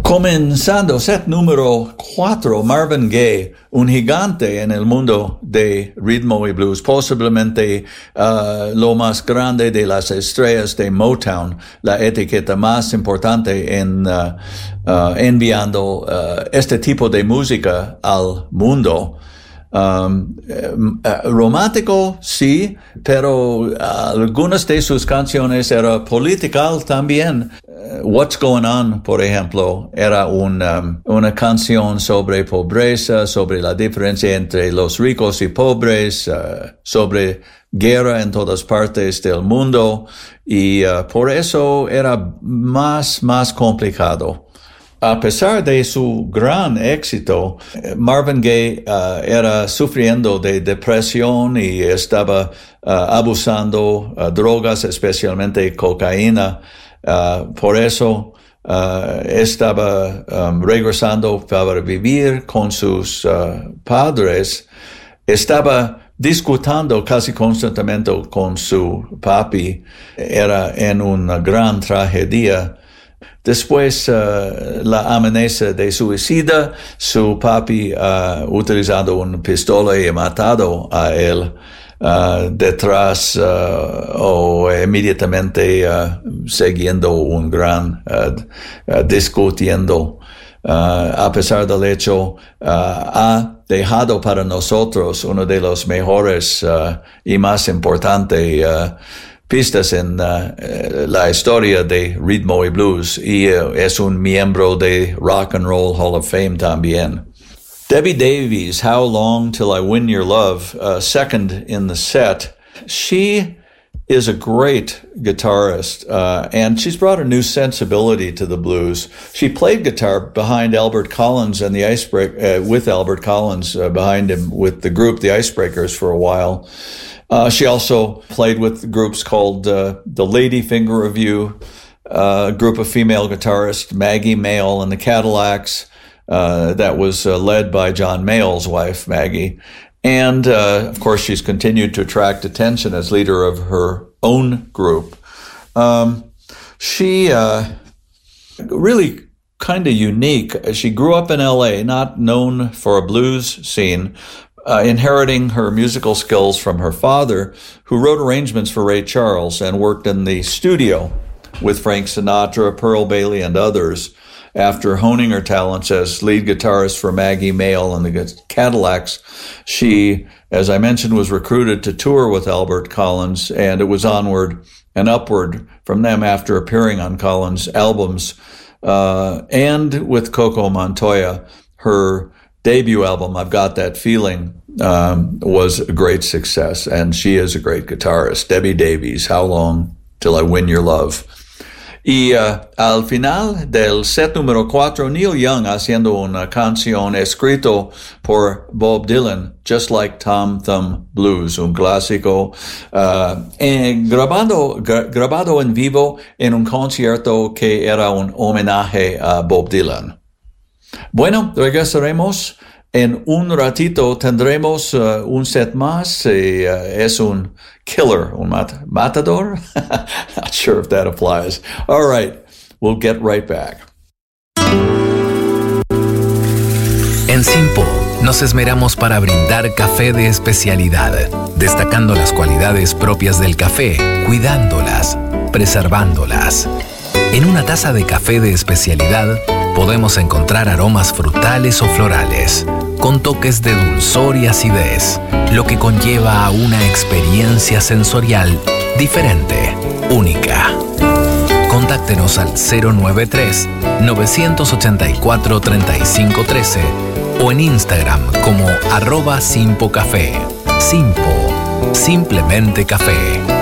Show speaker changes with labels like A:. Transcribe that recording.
A: Comenzando, set número 4, Marvin Gaye, un gigante en el mundo de ritmo y blues, posiblemente lo más grande de las estrellas de Motown, la etiqueta más importante en enviando este tipo de música al mundo. Romántico, sí, pero algunas de sus canciones era political también. What's Going On, por ejemplo, era una canción sobre pobreza, sobre la diferencia entre los ricos y pobres, sobre guerra en todas partes del mundo, y por eso era más complicado. A pesar de su gran éxito, Marvin Gaye era sufriendo de depresión y estaba abusando drogas, especialmente cocaína. Por eso estaba regresando para vivir con sus padres. Estaba discutiendo casi constantemente con su papi. Era en una gran tragedia. Después, la amenaza de suicida, su papi utilizado una pistola y matado a él detrás o inmediatamente siguiendo un gran discutiendo. A pesar del hecho, ha dejado para nosotros uno de los mejores y más importantes pistas en la historia de ritmo y blues, y es un miembro de Rock and Roll Hall of Fame también. Debbie Davies, How Long Till I Win Your Love, second in the set. She is a great guitarist, and she's brought a new sensibility to the blues. She played guitar behind Albert Collins and the with Albert Collins behind him with the group The Icebreakers for a while. She also played with groups called the Lady Finger Review, a group of female guitarists, Maggie Mayall and the Cadillacs, that was led by John Mayall's wife, Maggie. And, of course, she's continued to attract attention as leader of her own group. She really kind of unique. She grew up in L.A., not known for a blues scene, inheriting her musical skills from her father, who wrote arrangements for Ray Charles and worked in the studio with Frank Sinatra, Pearl Bailey, and others. After honing her talents as lead guitarist for Maggie Mayall and the Cadillacs, she, as I mentioned, was recruited to tour with Albert Collins, and it was onward and upward from them after appearing on Collins' albums. And with Coco Montoya, her debut album, I've Got That Feeling, was a great success, and she is a great guitarist. Debbie Davies, How Long Till I Win Your Love. Y al final del set número 4, Neil Young haciendo una canción escrito por Bob Dylan, Just Like Tom Thumb Blues, un clásico, grabado en vivo en un concierto que era un homenaje a Bob Dylan. Bueno, regresaremos. En un ratito tendremos un set más. Es un killer, un matador. Not sure if that applies. All right, we'll get right back.
B: En Simpo nos esmeramos para brindar café de especialidad, destacando las cualidades propias del café, cuidándolas, preservándolas. En una taza de café de especialidad podemos encontrar aromas frutales o florales, con toques de dulzor y acidez, lo que conlleva a una experiencia sensorial diferente, única. Contáctenos al 093-984-3513 o en Instagram como @simpocafé. Simpo, simplemente café.